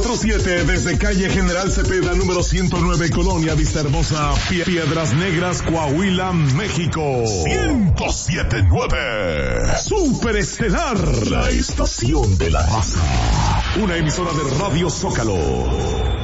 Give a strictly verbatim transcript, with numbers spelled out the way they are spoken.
cuatro siete desde calle General Cepeda, número ciento nueve, Colonia Vista Hermosa, Pie- Piedras Negras, Coahuila, México. ciento siete punto nueve. Super Estelar, la estación de la raza. Una emisora de Radio Zócalo.